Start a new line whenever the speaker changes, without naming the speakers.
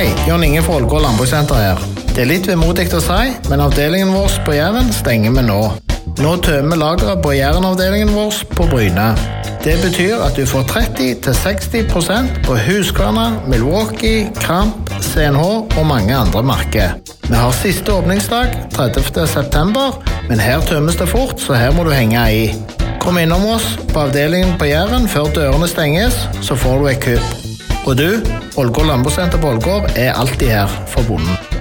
Hei, Jon Inge fra Ålgård Landbrukssenter her. Det litt vemodigt å si, men avdelingen vår på Jæren stenger vi nå. Nå tømmer lageret på Jæren-avdelingen vår på Bryne. Det betyr at du får 30-60% på Husqvarna, Milwaukee, Kramp, CNH og mange andre merker. Vi har siste åpningsdag, 30. september, men her tømmes det fort, så her må du henge i. Kom innom oss på avdelingen på Jæren før dørene stenges, så får du et kupp. Og du, Ålgård Landbrukssenter på Ålgård alltid her for bonden.